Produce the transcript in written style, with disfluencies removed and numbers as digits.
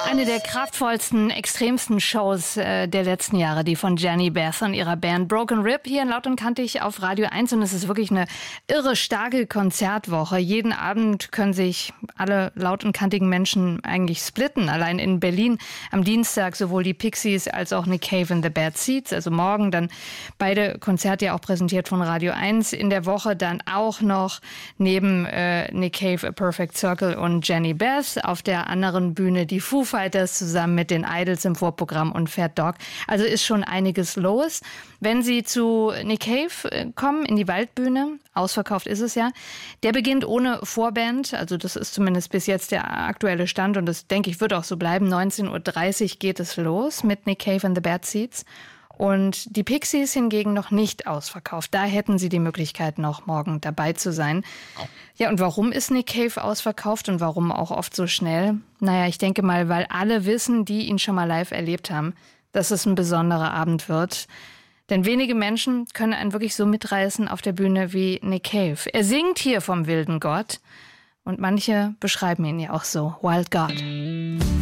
Eine der kraftvollsten, extremsten Shows der letzten Jahre, die von Jenny Beth und ihrer Band Broken Rib hier in Laut und Kantig auf Radio 1. Und es ist wirklich eine irre starke Konzertwoche. Jeden Abend können sich alle laut und kantigen Menschen eigentlich splitten. Allein in Berlin am Dienstag sowohl die Pixies als auch Nick Cave and the Bad Seeds. Also morgen dann beide Konzerte ja auch präsentiert von Radio 1. In der Woche dann auch noch neben Nick Cave, A Perfect Circle und Jenny Beth auf der anderen Bühne die Foo Fighters zusammen mit den Idols im Vorprogramm und Fat Dog. Also ist schon einiges los. Wenn Sie zu Nick Cave kommen, in die Waldbühne, ausverkauft ist es ja, der beginnt ohne Vorband. Also das ist zumindest bis jetzt der aktuelle Stand und das, denke ich, wird auch so bleiben. 19:30 Uhr geht es los mit Nick Cave and the Bad Seeds. Und die Pixies hingegen noch nicht ausverkauft. Da hätten sie die Möglichkeit, noch morgen dabei zu sein. Ja, und warum ist Nick Cave ausverkauft und warum auch oft so schnell? Naja, ich denke mal, weil alle wissen, die ihn schon mal live erlebt haben, dass es ein besonderer Abend wird. Denn wenige Menschen können einen wirklich so mitreißen auf der Bühne wie Nick Cave. Er singt hier vom wilden Gott und manche beschreiben ihn ja auch so, Wild God.